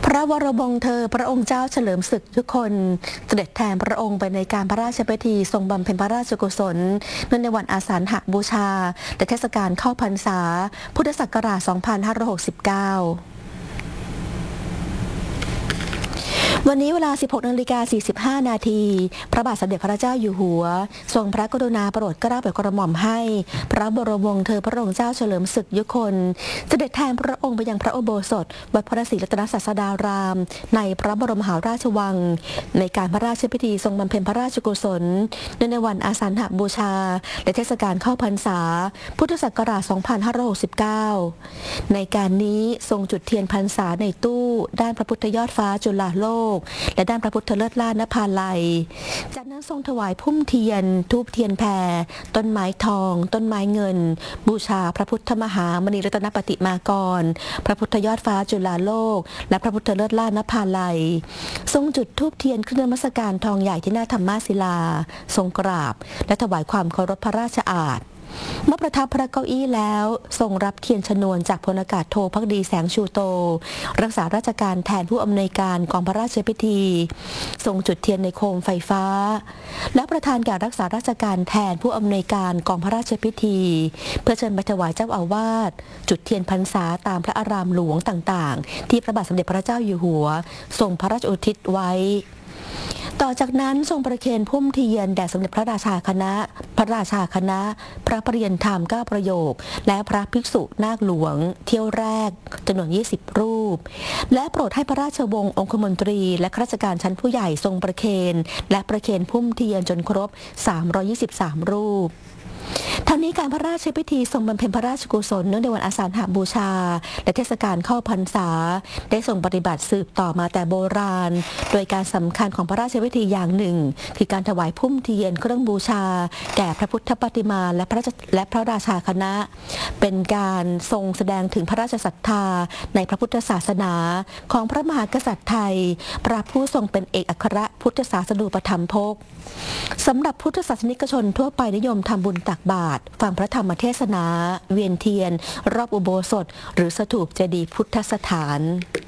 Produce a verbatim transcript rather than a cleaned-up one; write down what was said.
พระวรวงศ์เธอพระองค์เจ้าเฉลิมศึกทุกคนเสด็จแทนพระองค์ไปในการพระราชพิธีทรงบำเพ็ญพระราชกุศลเนื่องในวันอาสาฬหบูชาและเทศกาลเข้าพรรษาพุทธศักราช สองพันห้าร้อยหกสิบเก้าวันนี้เวลา สิบหกนาฬิกาสี่สิบห้า นาทีพระบาทสมเด็จพระเจ้าอยู่หัวทรงพระกรุณาโปรดเกล้าโปรดกระหม่อมให้พระบรมวงศ์เธอพระองค์เจ้าเฉลิมศึกยุคนเสด็จแทนพระองค์ไปยังพระอุโบสถวัดพระศรีรัตนศาสดารามในพระบรมมหาราชวังในการพระราชพิธีทรงบำเพ็ญพระราชกุศลเนื่องในวันอาสาฬหบูชาและเทศกาลเข้าพรรษาพุทธศักราช สองพันห้าร้อยหกสิบเก้า ในการนี้ทรงจุดเทียนพรรษาในตู้ด้านพระพุทธยอดฟ้าจุฬาโลกและด้านพระพุทธเลิศล่านภาลัยจากนั้นทรงถวายพุ่มเทียนทูบเทียนแผ่ต้นไม้ทองต้นไม้เงินบูชาพระพุทธมหามณีรัตนปฏิมากรพระพุทธยอดฟ้าจุฬาโลกและพระพุทธเลิศล่านภาลัยทรงจุดทูบเทียนขึ้นนมัสการทองใหญ่ที่หน้าธรรมศิลาทรงกราบและถวายความเคารพพระราชอาภเมื่อประทับพระเก้าอี้แล้วทรงรับเทียนชนวนจากพลอากาศโทภักดีแสงชูโตรักษาราชการแทนผู้อำนวยการกองพระราชพิธีทรงจุดเทียนในโคมไฟฟ้าและประธานแก่รักษาราชการแทนผู้อำนวยการกองพระราชพิธีเพื่อเชิญไปถวายเจ้าอาวาสจุดเทียนพรรษาตามพระอารามหลวงต่างๆที่พระบาทสมเด็จพระเจ้าอยู่หัวทรงพระราชอุทิศไว้ต่อจากนั้นทรงประเคนพุ่มเทียนแด่สมเด็จพระราชาคณะพระราชาคณะพระปริยนธรรมเก้าประโยคและพระภิกษุนาคหลวงเที่ยวแรกจำนวนยี่สิบรูปและโปรดให้พระราชวงศ์องคมนตรีและข้าราชการชั้นผู้ใหญ่ทรงประเคนและประเคนพุ่มเทียนจนครบสามร้อยยี่สิบสามรูปทั้งนี้การพระราชพิธีทรงบำเพ็ญพระราชกุศลเนื่องในวันอาสาฬหบูชาและเทศกาลเข้าพรรษาได้ทรงปฏิบัติสืบต่อมาแต่โบราณโดยการสำคัญของพระราชพิธีอย่างหนึ่งคือการถวายพุ่มเทียนเครื่องบูชาแก่พระพุทธปฏิมาและพระและพระราชาคณะเป็นการทรงแสดงถึงพระราชศรัทธาในพระพุทธศาสนาของพระมหากษัตริย์ไทยพระผู้ทรงเป็นเอกอัครพุทธศาสนูปถัมภกสำหรับพุทธศาสนิกชนทั่วไปนิยมทำบุญตักบาตรฟังพระธรรมเทศนาเวียนเทียนรอบอุโบสถหรือสถูปเจดีย์พุทธสถาน